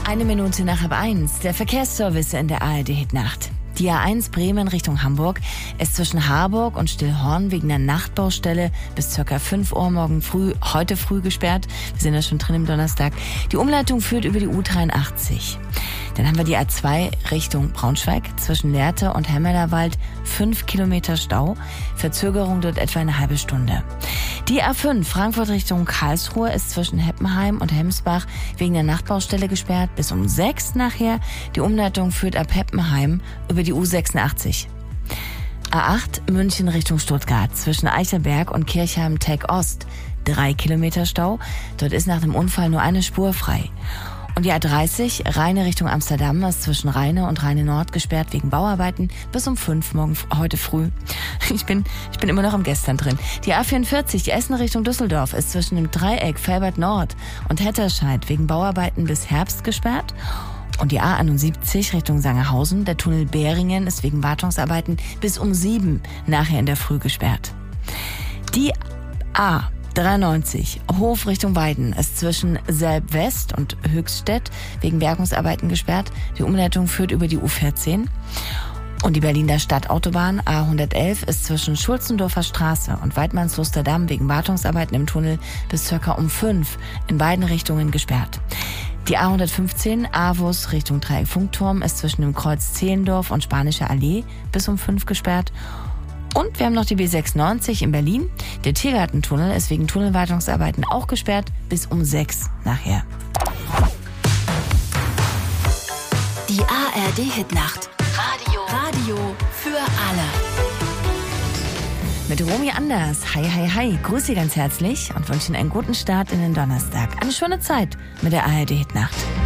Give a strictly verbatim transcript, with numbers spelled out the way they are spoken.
Eine Minute nach halb eins, der Verkehrsservice in der A R D-Hitnacht. Die A eins Bremen Richtung Hamburg ist zwischen Harburg und Stillhorn wegen der Nachtbaustelle bis ca. fünf Uhr morgen früh, heute früh gesperrt. Wir sind ja schon drin im Donnerstag. Die Umleitung führt über die U dreiundachtzig. Dann haben wir die A zwei Richtung Braunschweig zwischen Lehrte und Hemmerlerwald. Fünf Kilometer Stau. Verzögerung dort etwa eine halbe Stunde. Die A fünf Frankfurt Richtung Karlsruhe ist zwischen Heppenheim und Hemsbach wegen der Nachtbaustelle gesperrt. Bis um sechs nachher. Die Umleitung führt ab Heppenheim über die U sechsundachtzig. A acht München Richtung Stuttgart zwischen Eichelberg und Kirchheim-Tech Ost. Drei Kilometer Stau. Dort ist nach dem Unfall nur eine Spur frei. Und die A dreißig Rheine Richtung Amsterdam ist zwischen Rheine und Rheine Nord gesperrt wegen Bauarbeiten bis um fünf morgen heute früh. Ich bin, ich bin immer noch im Gestern drin. Die A vierundvierzig die Essen Richtung Düsseldorf ist zwischen dem Dreieck Felbert Nord und Hetterscheid wegen Bauarbeiten bis Herbst gesperrt. Und die A einundsiebzig Richtung Sangerhausen, der Tunnel Beringen ist wegen Wartungsarbeiten bis um sieben nachher in der Früh gesperrt. Die A dreiundneunzig Hof Richtung Weiden ist zwischen Selb West und Höchststedt wegen Bergungsarbeiten gesperrt. Die Umleitung führt über die U vierzehn. Und die Berliner Stadtautobahn A hundertelf ist zwischen Schulzendorfer Straße und Weidmannsluster Damm wegen Wartungsarbeiten im Tunnel bis circa um fünf in beiden Richtungen gesperrt. Die A hundertfünfzehn Avus Richtung Dreieck Funkturm ist zwischen dem Kreuz Zehlendorf und Spanische Allee bis um fünf gesperrt. Und wir haben noch die B sechsundneunzig in Berlin. Der Tiergartentunnel ist wegen Tunnelwartungsarbeiten auch gesperrt bis um sechs nachher. Die A R D-Hitnacht. Radio. Radio für alle. Mit Romy Anders. Hi, hi, hi. Grüße Sie ganz herzlich und wünsche Ihnen einen guten Start in den Donnerstag. Eine schöne Zeit mit der A R D-Hitnacht.